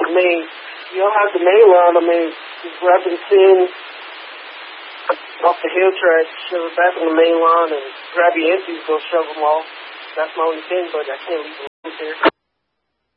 I mean, you don't have the main line. I mean, just grab the 10 off the hill track, shove it back on the main line, and grab your empties, go shove them off. That's my only thing, but I can't leave them there.